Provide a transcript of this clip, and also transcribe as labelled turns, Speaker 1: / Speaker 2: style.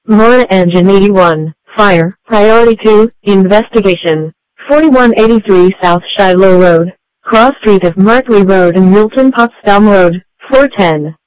Speaker 1: Mora Engine 81, Fire, Priority 2, Investigation. 4183 South Shiloh Road, Cross Street of Martley Road and Milton Potsdam Road, 410.